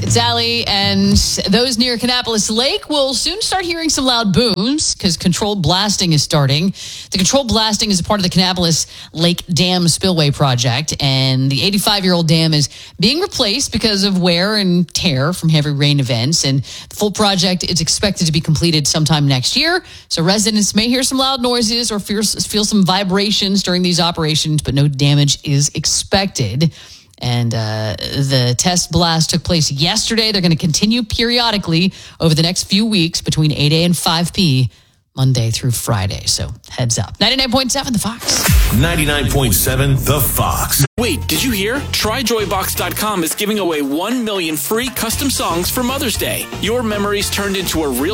It's Allie, and those near Kannapolis Lake will soon start hearing some loud booms because controlled blasting is starting. The controlled blasting is a part of the Kannapolis Lake Dam Spillway Project, and the 85-year-old dam is being replaced because of wear and tear from heavy rain events, and the full project is expected to be completed sometime next year. So residents may hear some loud noises or feel some vibrations during these operations, but no damage is expected. And the test blast took place yesterday. They're going to continue periodically over the next few weeks between 8 a and 5 p. Monday through Friday. So heads up. 99.7 The Fox. 99.7 The Fox. Wait, did you hear? TryJoyBox.com is giving away 1 million free custom songs for Mother's Day. Your memories turned into a real